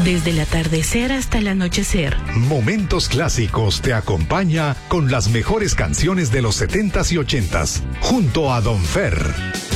Desde el atardecer hasta el anochecer. Momentos Clásicos te acompaña con las mejores canciones de los 70s y 80s, junto a Don Fer.